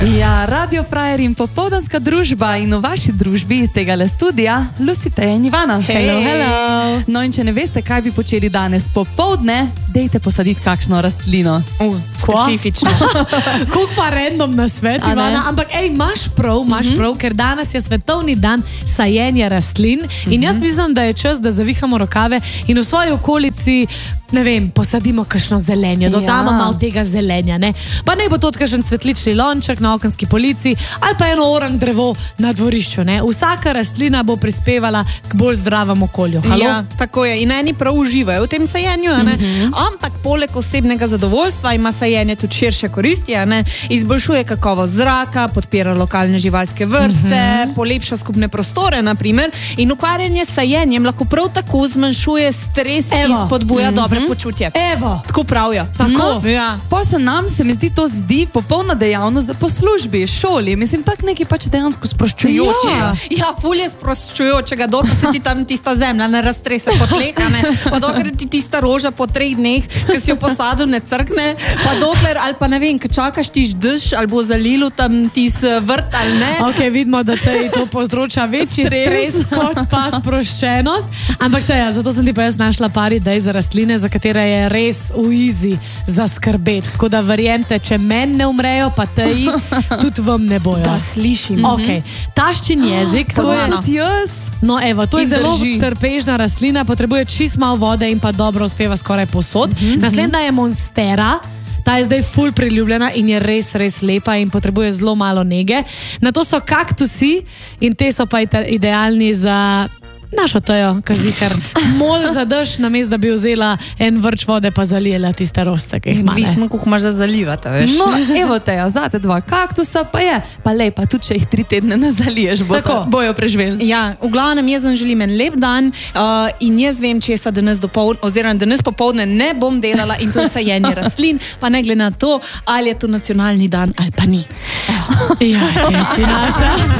Ja, Radio Frajer in popoldanska družba in v vaši družbi iz tega studija Lucita in Ivana. Hello, hello. No in če ne veste, kaj bi počeli danes popoldne, dejte posaditi kakšno rastlino. Specifično. Kuk pa random na svet, Ivana, ampak imaš prav, ker danes je svetovni dan sajenja rastlin in jaz mislim, da je čas, da zavihamo rokave in v svoji okolici, ne vem, posadimo kakšno zelenje, dodamo malo tega zelenja, ne? Pa ne bo to kakšen cvetlični lonček na okenski polici ali pa eno orang drevo na dvorišču, ne? Vsaka rastlina bo prispevala k bolj zdravemu okolju. Halo? Ja, tako je. In eni prav uživajo v tem sajenju, ne? Ampak poleg osebnega zadovoljstva ima sajenje tudi širše koristi, ne? Izboljšuje kakovost zraka, podpira lokalne živalske vrste, polepša skupne prostore, na primer, in ukvarjanje s sajenjem lahko prav tako zmanjšuje stres in spodbuja dobre počutje. Evo. Tako pravijo. Tako? Ja. Pa se mi zdi popolna dejavnost po službi, šoli. Mislim, tak nekaj pač dejansko sproščujočega. Ja, ful je sproščujočega, dokler se ti tam tista zemlja ne raztrese po tleh, ne? Pa dokler ti tista roža po 3 dneh, ki si jo posadil, ne crkne, pa dokler, ali pa ne vem, ko čakaš tiš dež, ali bo zalilo tam tis vrt, ali ne. Ok, vidimo, da te to povzroča večji stres kot pa sproščenost. Ampak zato sem ti pa jaz našla par idej za rastline, za katere je res v easy zaskrbeti. Tako da verjemte, če meni ne umrejo, pa teji, tudi vam ne bojo. Da slišim. Ok, taščin jezik, to je... Tudi jaz. No evo, to je zelo trpežna rastlina, potrebuje čist malo vode in pa dobro uspeva skoraj posod. Naslednja je monstera. Ta je zdaj ful priljubljena in je res, res lepa in potrebuje zelo malo nege. Na to so kaktusi in te so pa idealni za našo Tejo, ki zihar mol za dež, namesto da bi vzela en vrč vode pa zalijela tiste roste, ki jih ima. Viš, kako imaš za zalivati, veš. No, evo Teja, zate 2 kaktusa, pa je. Pa lepa, tudi če jih 3 tedne ne zaliješ, bojo preživeli. Ja, v glavnem jaz vam želim en lep dan in jaz vem, česa danes popoldne ne bom delala in to je sajenje rastlin, pa ne glede na to, ali je to nacionalni dan ali pa ni. Ja, teči naša.